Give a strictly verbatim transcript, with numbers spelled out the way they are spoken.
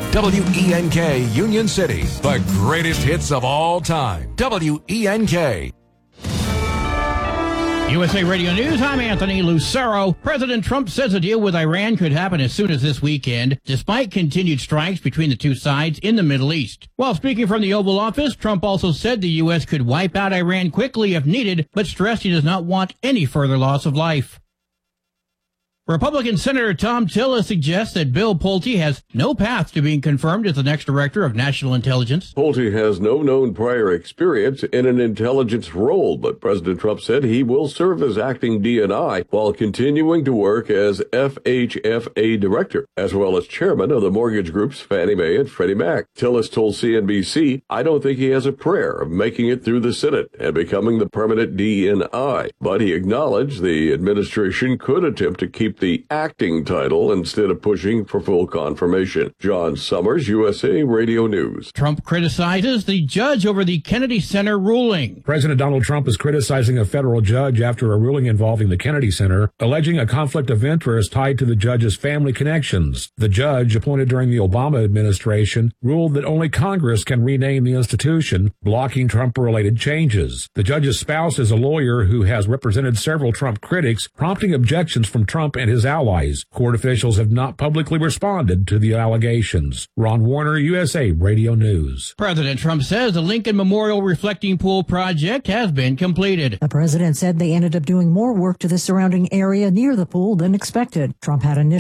W E N K Union City, the greatest hits of all time. W E N K. U S A Radio News, I'm Anthony Lucero. President Trump says a deal with Iran could happen as soon as this weekend, despite continued strikes between the two sides in the Middle East. While speaking from the Oval Office, Trump also said the U S could wipe out Iran quickly if needed, but stressed he does not want any further loss of life. Republican Senator Thom Tillis suggests that Bill Pulte has no path to being confirmed as the next director of national intelligence. Pulte has no known prior experience in an intelligence role, but President Trump said he will serve as acting D N I while continuing to work as F H F A director, as well as chairman of the mortgage groups Fannie Mae and Freddie Mac. Tillis told C N B C, "I don't think he has a prayer of making it through the Senate and becoming the permanent D N I," but he acknowledged the administration could attempt to keep the acting title instead of pushing for full confirmation. John Summers, U S A Radio News. Trump criticizes the judge over the Kennedy Center ruling. President Donald Trump is criticizing a federal judge after a ruling involving the Kennedy Center, alleging a conflict of interest tied to the judge's family connections. The judge, appointed during the Obama administration, ruled that only Congress can rename the institution, blocking Trump-related changes. The judge's spouse is a lawyer who has represented several Trump critics, prompting objections from Trump and his allies. Court officials have not publicly responded to the allegations. Ron Warner, U S A Radio News. President Trump says the Lincoln Memorial Reflecting Pool project has been completed. The president said they ended up doing more work to the surrounding area near the pool than expected. Trump had initially